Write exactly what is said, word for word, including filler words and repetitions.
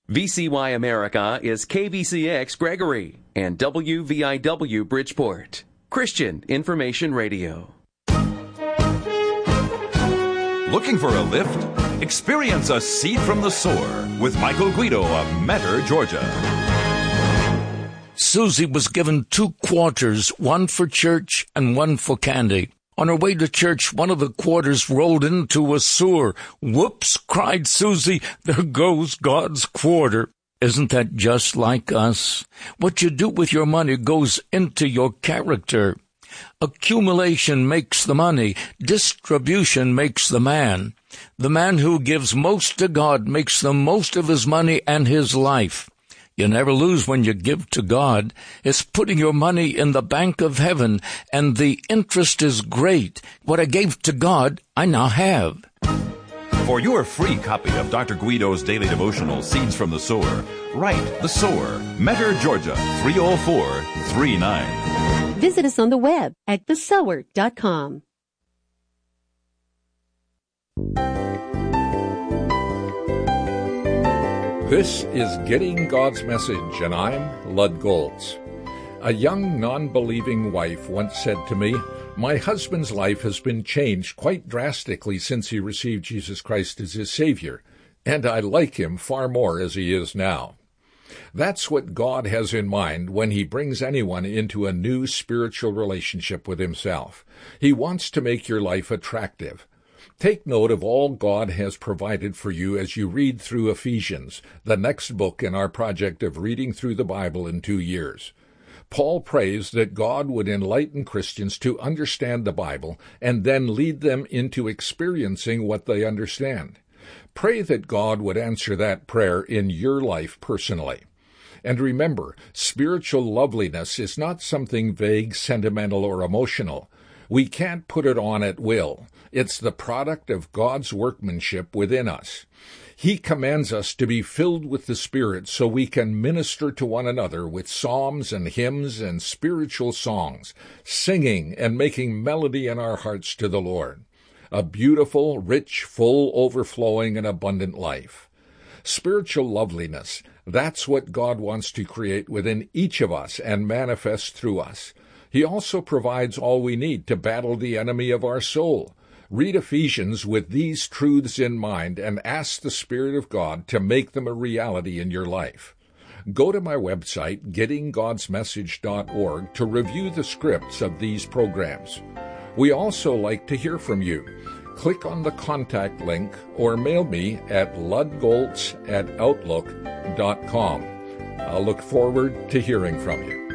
V C Y America is K V C X Gregory and W V I W Bridgeport. Christian Information Radio. Looking for a lift? Experience a seed from the sower with Michael Guido of Metter, Georgia. Susie was given two quarters, one for church and one for candy. On her way to church, one of the quarters rolled into a sewer. "Whoops," cried Susie, "there goes God's quarter." Isn't that just like us? What you do with your money goes into your character. Accumulation makes the money. Distribution makes the man. The man who gives most to God makes the most of his money and his life. You never lose when you give to God. It's putting your money in the bank of heaven, and the interest is great. What I gave to God, I now have. For your free copy of Doctor Guido's daily devotional, Seeds from the Sower, write The Sower, Metter, Georgia, three oh four three nine. Visit us on the web at the sower dot com. This is Getting God's Message, and I'm Lud Goltz. A young, non-believing wife once said to me, "My husband's life has been changed quite drastically since he received Jesus Christ as his Savior, and I like him far more as he is now." That's what God has in mind when he brings anyone into a new spiritual relationship with himself. He wants to make your life attractive. Take note of all God has provided for you as you read through Ephesians, the next book in our project of reading through the Bible in two years. Paul prays that God would enlighten Christians to understand the Bible and then lead them into experiencing what they understand. Pray that God would answer that prayer in your life personally. And remember, spiritual loveliness is not something vague, sentimental, or emotional. We can't put it on at will. It's the product of God's workmanship within us. He commands us to be filled with the Spirit so we can minister to one another with psalms and hymns and spiritual songs, singing and making melody in our hearts to the Lord. A beautiful, rich, full, overflowing, and abundant life. Spiritual loveliness, that's what God wants to create within each of us and manifest through us. He also provides all we need to battle the enemy of our soul. Read Ephesians with these truths in mind and ask the Spirit of God to make them a reality in your life. Go to my website, getting gods message dot org, to review the scripts of these programs. We also like to hear from you. Click on the contact link or mail me at ludgoltz at outlook dot com. I'll look forward to hearing from you.